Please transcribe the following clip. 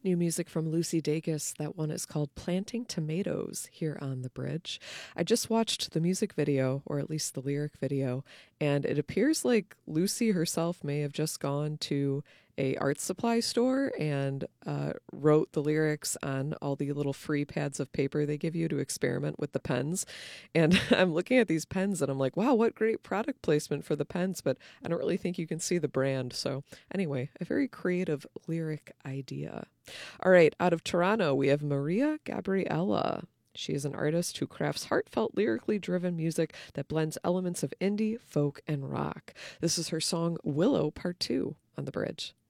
New music from Lucy Dacus. That one is called Planting Tomatoes here on the bridge. I just watched the music video, or at least the lyric video, and it appears like Lucy herself may have just gone to a art supply store and wrote the lyrics on all the little free pads of paper they give you to experiment with the pens. And I'm looking at these pens and I'm like, wow, what great product placement for the pens, but I don't really think you can see the brand. So anyway, a very creative lyric idea. All right, out of Toronto, we have Maria Gabriella. She is an artist who crafts heartfelt, lyrically driven music that blends elements of indie, folk, and rock. This is her song Willow Part 2 on the bridge.